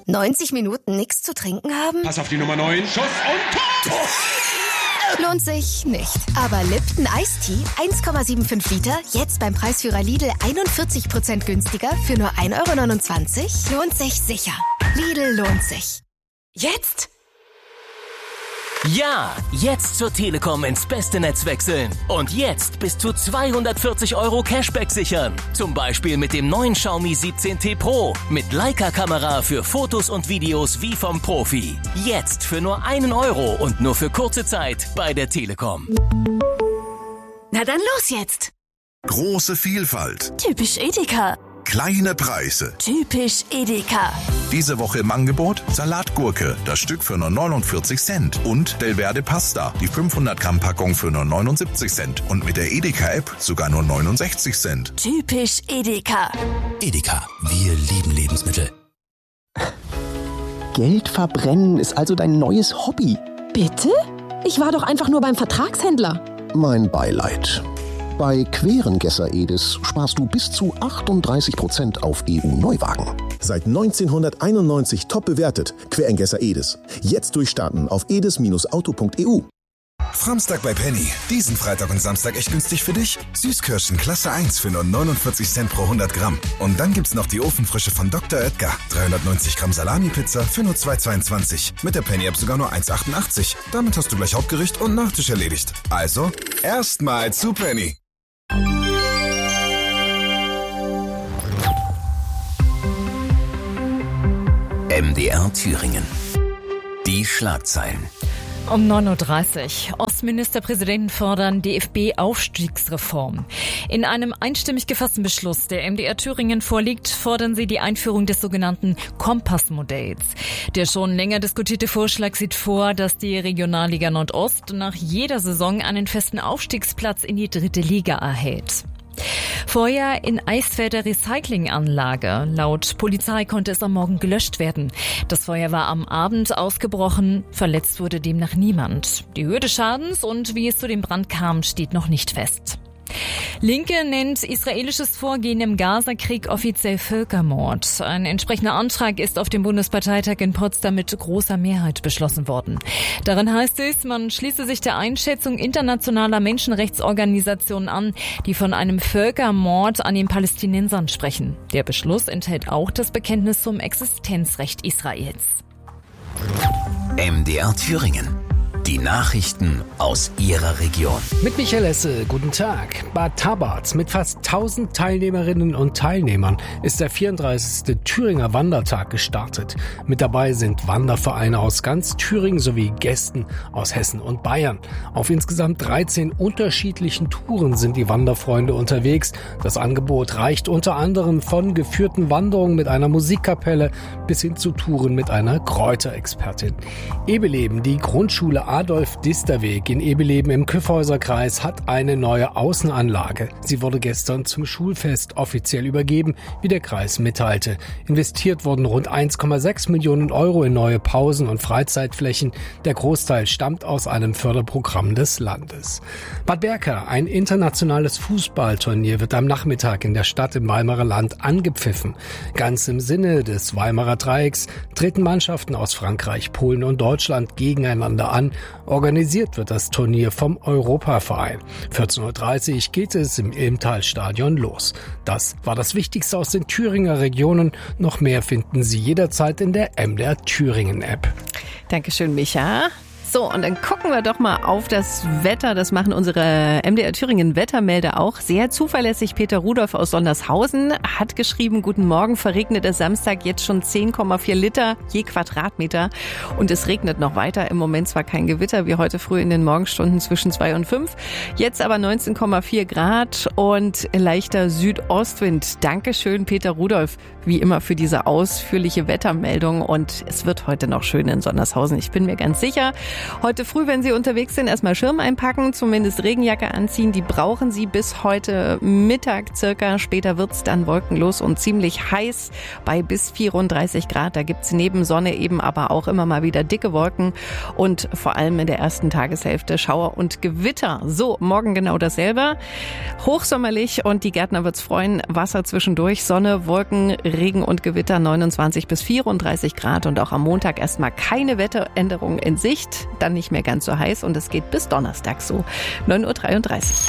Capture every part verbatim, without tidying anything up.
neunzig Minuten nichts zu trinken haben? Pass auf die Nummer neun, Schuss und Tor! Lohnt sich nicht. Aber Lipton Ice Tea, eins Komma fünfundsiebzig Liter, jetzt beim Preisführer Lidl einundvierzig Prozent günstiger für nur ein Euro neunundzwanzig, lohnt sich sicher. Lidl lohnt sich. Jetzt? Ja, jetzt zur Telekom ins beste Netz wechseln. Und jetzt bis zu zweihundertvierzig Euro Cashback sichern. Zum Beispiel mit dem neuen Xiaomi siebzehn T Pro. Mit Leica-Kamera für Fotos und Videos wie vom Profi. Jetzt für nur einen Euro und nur für kurze Zeit bei der Telekom. Na dann los jetzt. Große Vielfalt. Typisch Edeka. Kleine Preise. Typisch Edeka. Diese Woche im Angebot Salatgurke, das Stück für nur neunundvierzig Cent. Und Delverde Pasta, die fünfhundert Gramm Packung für nur neunundsiebzig Cent. Und mit der Edeka-App sogar nur neunundsechzig Cent. Typisch Edeka. Edeka, wir lieben Lebensmittel. Geld verbrennen ist also dein neues Hobby. Bitte? Ich war doch einfach nur beim Vertragshändler. Mein Beileid. Bei Querengesser Edis sparst du bis zu achtunddreißig Prozent auf E U-Neuwagen. Seit neunzehnhunderteinundneunzig top bewertet. Querengesser Edis. Jetzt durchstarten auf edis Auto punkt e u. Framstag bei Penny. Diesen Freitag und Samstag echt günstig für dich. Süßkirschen Klasse eins für nur neunundvierzig Cent pro hundert Gramm. Und dann gibt's noch die Ofenfrische von Doktor Oetker. dreihundertneunzig Gramm Salami-Pizza für nur zwei Euro zweiundzwanzig. Mit der Penny-App sogar nur eins Euro achtundachtzig. Damit hast du gleich Hauptgericht und Nachtisch erledigt. Also, erstmal zu Penny. M D R Thüringen. Die Schlagzeilen. Um neun Uhr dreißig. Ostministerpräsidenten fordern D F B-Aufstiegsreform. In einem einstimmig gefassten Beschluss, der M D R Thüringen vorliegt, fordern sie die Einführung des sogenannten Kompassmodells. Der schon länger diskutierte Vorschlag sieht vor, dass die Regionalliga Nordost nach jeder Saison einen festen Aufstiegsplatz in die dritte Liga erhält. Feuer in Eisfelder Recyclinganlage. Laut Polizei konnte es am Morgen gelöscht werden. Das Feuer war am Abend ausgebrochen. Verletzt wurde demnach niemand. Die Höhe des Schadens und wie es zu dem Brand kam, steht noch nicht fest. Linke nennt israelisches Vorgehen im Gaza-Krieg offiziell Völkermord. Ein entsprechender Antrag ist auf dem Bundesparteitag in Potsdam mit großer Mehrheit beschlossen worden. Darin heißt es, man schließe sich der Einschätzung internationaler Menschenrechtsorganisationen an, die von einem Völkermord an den Palästinensern sprechen. Der Beschluss enthält auch das Bekenntnis zum Existenzrecht Israels. M D R Thüringen. Die Nachrichten aus Ihrer Region. Mit Michael Esse, guten Tag. Bad Tabarz mit fast tausend Teilnehmerinnen und Teilnehmern ist der vierunddreißigste Thüringer Wandertag gestartet. Mit dabei sind Wandervereine aus ganz Thüringen sowie Gästen aus Hessen und Bayern. Auf insgesamt dreizehn unterschiedlichen Touren sind die Wanderfreunde unterwegs. Das Angebot reicht unter anderem von geführten Wanderungen mit einer Musikkapelle bis hin zu Touren mit einer Kräuterexpertin. Ebeleben, die Grundschule Adolf-Dister-Weg in Ebeleben im Kyffhäuser-Kreis hat eine neue Außenanlage. Sie wurde gestern zum Schulfest offiziell übergeben, wie der Kreis mitteilte. Investiert wurden rund eins Komma sechs Millionen Euro in neue Pausen- und Freizeitflächen. Der Großteil stammt aus einem Förderprogramm des Landes. Bad Berka, ein internationales Fußballturnier, wird am Nachmittag in der Stadt im Weimarer Land angepfiffen. Ganz im Sinne des Weimarer Dreiecks treten Mannschaften aus Frankreich, Polen und Deutschland gegeneinander an. Organisiert wird das Turnier vom Europaverein. vierzehn Uhr dreißig geht es im Ilmtalstadion los. Das war das Wichtigste aus den Thüringer Regionen. Noch mehr finden Sie jederzeit in der M D R Thüringen App. Dankeschön, Micha. So, und dann gucken wir doch mal auf das Wetter. Das machen unsere M D R Thüringen Wettermelder auch. Sehr zuverlässig. Peter Rudolph aus Sondershausen hat geschrieben, guten Morgen, verregneter Samstag, jetzt schon zehn Komma vier Liter je Quadratmeter. Und es regnet noch weiter. Im Moment zwar kein Gewitter wie heute früh in den Morgenstunden zwischen zwei und fünf. Jetzt aber neunzehn Komma vier Grad und leichter Südostwind. Dankeschön, Peter Rudolph, wie immer für diese ausführliche Wettermeldung. Und es wird heute noch schön in Sondershausen. Ich bin mir ganz sicher. Heute früh, wenn Sie unterwegs sind, erstmal Schirm einpacken, zumindest Regenjacke anziehen. Die brauchen Sie bis heute Mittag circa. Später wird's dann wolkenlos und ziemlich heiß bei bis vierunddreißig Grad. Da gibt's neben Sonne eben aber auch immer mal wieder dicke Wolken und vor allem in der ersten Tageshälfte Schauer und Gewitter. So, morgen genau dasselbe. Hochsommerlich und die Gärtner wird's freuen. Wasser zwischendurch, Sonne, Wolken, Regen und Gewitter, neunundzwanzig bis vierunddreißig Grad und auch am Montag erstmal keine Wetteränderung in Sicht. Dann nicht mehr ganz so heiß und es geht bis Donnerstag so. neun Uhr dreiunddreißig.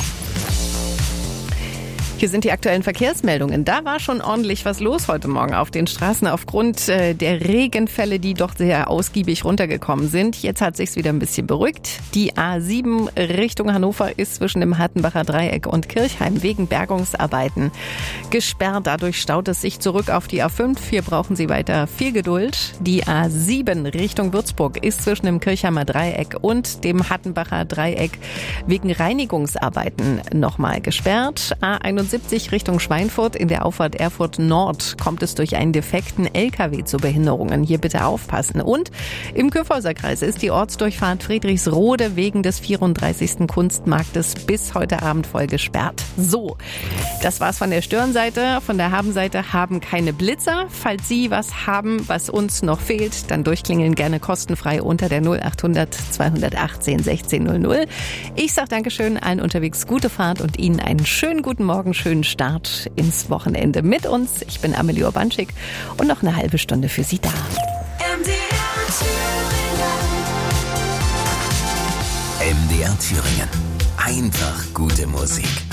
Hier sind die aktuellen Verkehrsmeldungen. Da war schon ordentlich was los heute Morgen auf den Straßen aufgrund äh, der Regenfälle, die doch sehr ausgiebig runtergekommen sind. Jetzt hat sich's wieder ein bisschen beruhigt. Die A sieben Richtung Hannover ist zwischen dem Hattenbacher Dreieck und Kirchheim wegen Bergungsarbeiten gesperrt. Dadurch staut es sich zurück auf die A fünf. Hier brauchen Sie weiter viel Geduld. Die A sieben Richtung Würzburg ist zwischen dem Kirchheimer Dreieck und dem Hattenbacher Dreieck wegen Reinigungsarbeiten nochmal gesperrt. A einundsiebzig Richtung Schweinfurt in der Auffahrt Erfurt Nord kommt es durch einen defekten L K W zu Behinderungen. Hier bitte aufpassen. Und im Kyffhäuserkreis ist die Ortsdurchfahrt Friedrichsrode wegen des vierunddreißigsten Kunstmarktes bis heute Abend voll gesperrt. So, das war's von der Störenseite. Von der Habenseite haben keine Blitzer. Falls Sie was haben, was uns noch fehlt, dann durchklingeln gerne kostenfrei unter der null acht hundert zweihundertachtzehn sechzehn null null. Ich sag Dankeschön, allen unterwegs gute Fahrt und Ihnen einen schönen guten Morgen, schönen Start ins Wochenende mit uns. Ich bin Amelie Urbanschik und noch eine halbe Stunde für Sie da. M D R Thüringen. Einfach gute Musik.